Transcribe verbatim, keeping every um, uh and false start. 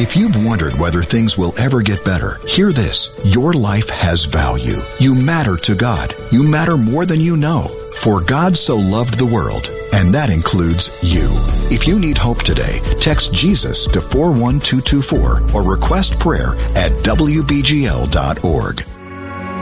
If you've wondered whether things will ever get better, hear this. Your life has value. You matter to God. You matter more than you know. For God so loved the world, and that includes you. If you need hope today, text Jesus to four one two two four or request prayer at W B G L dot org.